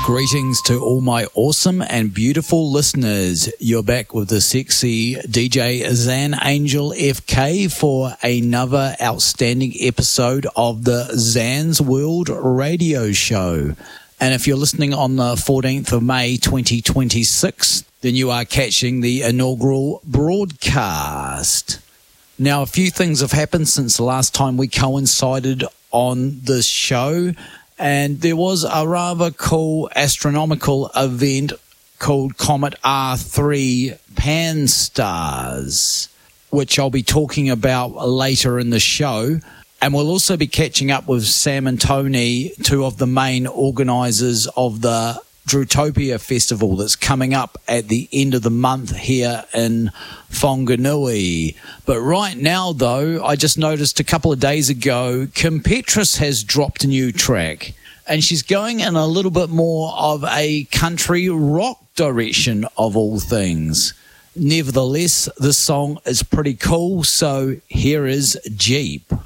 Greetings to all my awesome and beautiful listeners. You're back with the sexy DJ Zan Angel FK for another outstanding episode of the Zan's World Radio Show. And if you're listening on the 14th of May 2026, then you are catching the inaugural broadcast. Now, a few things have happened since the last time we coincided on this show. And there was a rather cool astronomical event called Comet R3 Pan-STARRS, which I'll be talking about later in the show. And we'll also be catching up with Sam and Tony, two of the main organisers of the Drutopia Festival that's coming up at the end of the month here in Whanganui. But right now, though, I just noticed a couple of days ago, Kim Petras has dropped a new track, and she's going in a little bit more of a country rock direction of all things. Nevertheless, this song is pretty cool, so here is Jeep.